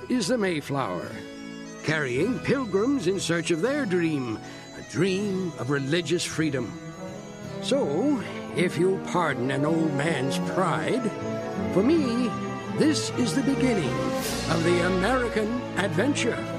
is the Mayflower, carrying pilgrims in search of their dream, a dream of religious freedom. So, if you'll pardon an old man's pride, for me, this is the beginning of the American adventure.